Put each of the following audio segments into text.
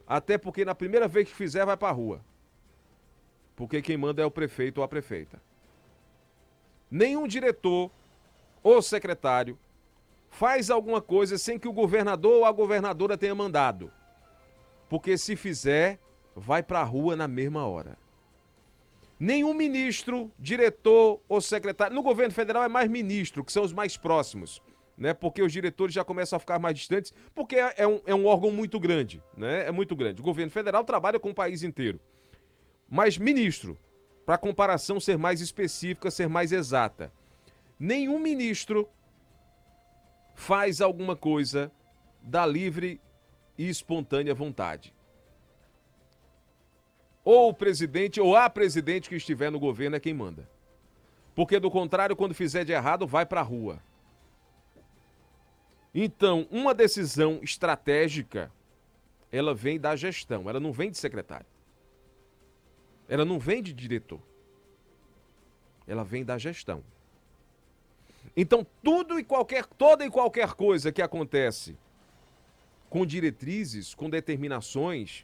Até porque na primeira vez que fizer, vai pra rua. Porque quem manda é o prefeito ou a prefeita. Nenhum diretor ou secretário faz alguma coisa sem que o governador ou a governadora tenha mandado. Porque se fizer, vai pra rua na mesma hora. Nenhum ministro, diretor ou secretário... No governo federal é mais ministro, que são os mais próximos, né? Porque os diretores já começam a ficar mais distantes, porque é um órgão muito grande, né? É muito grande. O governo federal trabalha com o país inteiro. Mas ministro, para a comparação ser mais específica, ser mais exata, nenhum ministro faz alguma coisa da livre e espontânea vontade. Ou o presidente ou a presidente que estiver no governo é quem manda. Porque do contrário, quando fizer de errado, vai pra rua. Então, uma decisão estratégica, ela vem da gestão, ela não vem de secretário. Ela não vem de diretor. Ela vem da gestão. Então, toda e qualquer coisa que acontece com diretrizes, com determinações,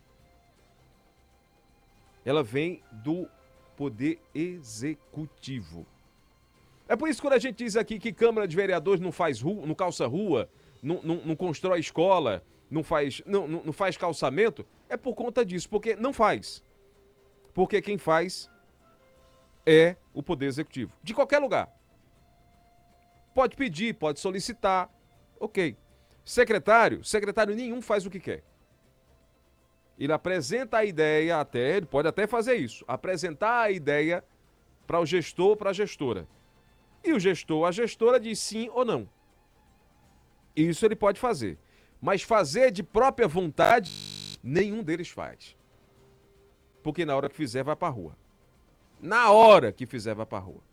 ela vem do poder executivo. É por isso que quando a gente diz aqui que Câmara de Vereadores não faz rua, não calça rua, não constrói escola, não faz calçamento, é por conta disso, porque não faz. Porque quem faz é o poder executivo. De qualquer lugar. Pode pedir, pode solicitar, ok. Secretário nenhum faz o que quer. Ele apresenta a ideia ele pode até fazer isso, apresentar a ideia para o gestor ou para a gestora. E o gestor, a gestora diz sim ou não. Isso ele pode fazer. Mas fazer de própria vontade, nenhum deles faz. Porque na hora que fizer, vai para a rua. Na hora que fizer, vai para a rua.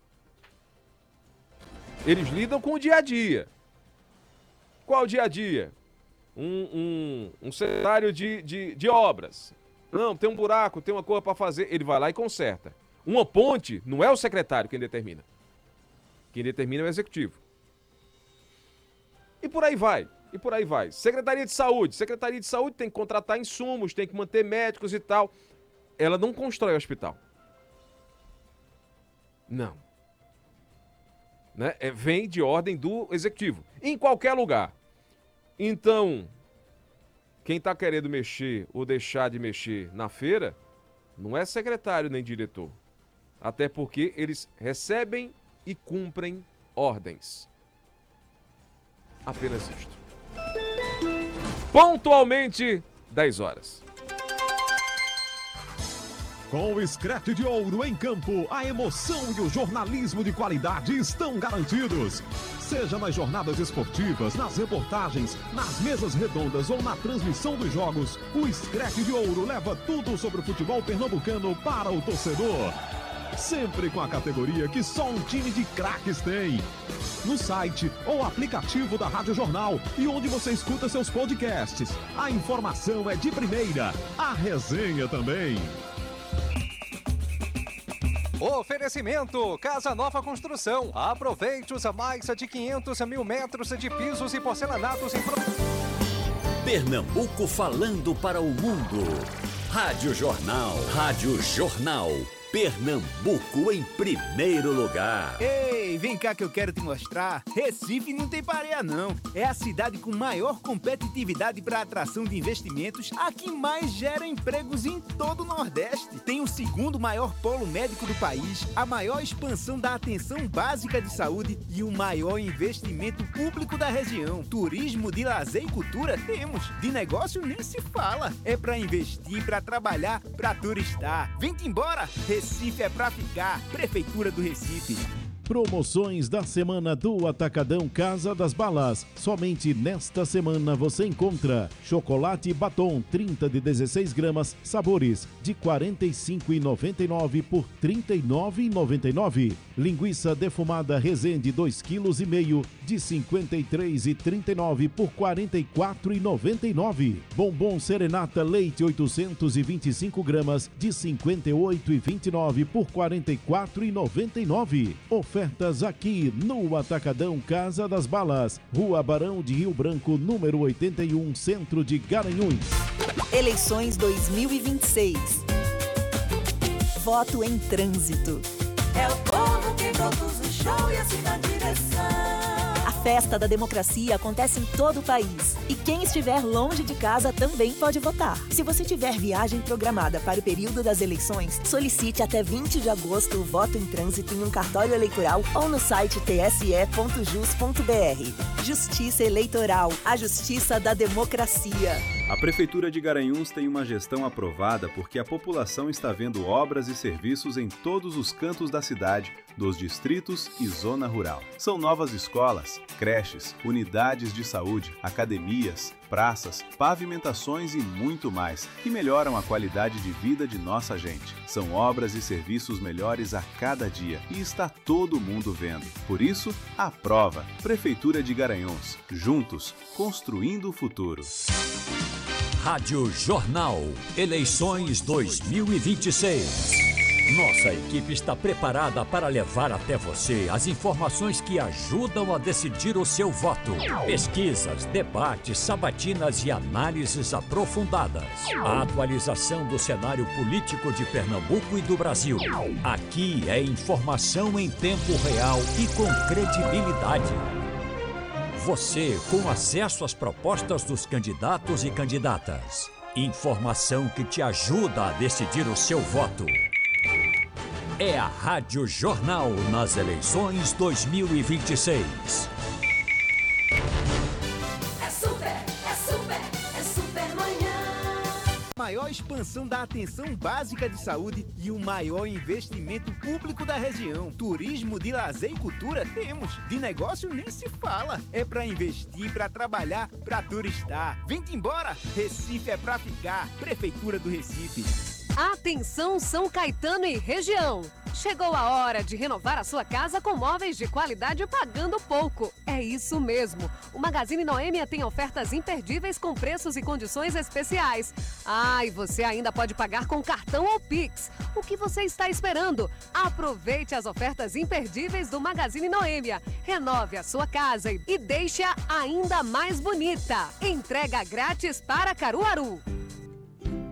Eles lidam com o dia a dia. Qual o dia a dia? Um secretário de obras. Não, tem um buraco, tem uma coisa para fazer. Ele vai lá e conserta. Uma ponte, não é o secretário quem determina. Quem determina é o executivo. E por aí vai. Secretaria de Saúde tem que contratar insumos, tem que manter médicos e tal. Ela não constrói hospital. Não. Né? Vem de ordem do executivo. Em qualquer lugar. Então, quem está querendo mexer ou deixar de mexer na feira, não é secretário nem diretor. Até porque eles recebem e cumprem ordens. Apenas isto. Pontualmente, 10 horas. Com o Scratch de Ouro em campo, a emoção e o jornalismo de qualidade estão garantidos. Seja nas jornadas esportivas, nas reportagens, nas mesas redondas ou na transmissão dos jogos, o Scratch de Ouro leva tudo sobre o futebol pernambucano para o torcedor. Sempre com a categoria que só um time de craques tem. No site ou aplicativo da Rádio Jornal e onde você escuta seus podcasts. A informação é de primeira, a resenha também. Oferecimento Casa Nova Construção. Aproveite os mais de 500 mil metros de pisos e porcelanatos em... Pernambuco falando para o mundo. Rádio Jornal. Rádio Jornal. Pernambuco em primeiro lugar. Ei, vem cá que eu quero te mostrar. Recife não tem pareia não. É a cidade com maior competitividade para atração de investimentos, a que mais gera empregos em todo o Nordeste. Tem o segundo maior polo médico do país, a maior expansão da atenção básica de saúde e o maior investimento público da região. Turismo de lazer e cultura temos. De negócio nem se fala. É para investir, para trabalhar, para turistar. Vem-te embora. Recife é pra ficar. Prefeitura do Recife. Promoções da semana do Atacadão Casa das Balas. Somente nesta semana você encontra chocolate batom 30 de 16 gramas, sabores de R$ 45,99 por R$ 39,99. Linguiça defumada Resende 2,5 kg de R$ 53,39 por R$ 44,99. Bombom Serenata Leite 825 gramas de R$ 58,29 por R$ 44,99. ofertas aqui no Atacadão Casa das Balas, Rua Barão de Rio Branco, número 81, Centro de Garanhuns. Eleições 2026. Voto em trânsito. É o povo que produz o show e assim na direção. A festa da democracia acontece em todo o país. E quem estiver longe de casa também pode votar. Se você tiver viagem programada para o período das eleições, solicite até 20 de agosto o voto em trânsito em um cartório eleitoral ou no site tse.jus.br. Justiça Eleitoral, a justiça da democracia. A Prefeitura de Garanhuns tem uma gestão aprovada porque a população está vendo obras e serviços em todos os cantos da cidade, dos distritos e zona rural. São novas escolas, creches, unidades de saúde, academias, praças, pavimentações e muito mais, que melhoram a qualidade de vida de nossa gente. São obras e serviços melhores a cada dia e está todo mundo vendo. Por isso, aprova. Prefeitura de Garanhuns. Juntos, construindo o futuro. Rádio Jornal. Eleições 2026. Nossa equipe está preparada para levar até você as informações que ajudam a decidir o seu voto. Pesquisas, debates, sabatinas e análises aprofundadas. A atualização do cenário político de Pernambuco e do Brasil. Aqui é informação em tempo real e com credibilidade. Você com acesso às propostas dos candidatos e candidatas. Informação que te ajuda a decidir o seu voto. É a Rádio Jornal nas eleições 2026. É super manhã. Maior expansão da atenção básica de saúde e o maior investimento público da região. Turismo de lazer e cultura temos. De negócio nem se fala. É pra investir, pra trabalhar, pra turistar. Vem-te embora. Recife é pra ficar. Prefeitura do Recife. Atenção São Caetano e região! Chegou a hora de renovar a sua casa com móveis de qualidade pagando pouco. É isso mesmo! O Magazine Noêmia tem ofertas imperdíveis com preços e condições especiais. Ah, e você ainda pode pagar com cartão ou Pix. O que você está esperando? Aproveite as ofertas imperdíveis do Magazine Noêmia. Renove a sua casa e deixe-a ainda mais bonita. Entrega grátis para Caruaru.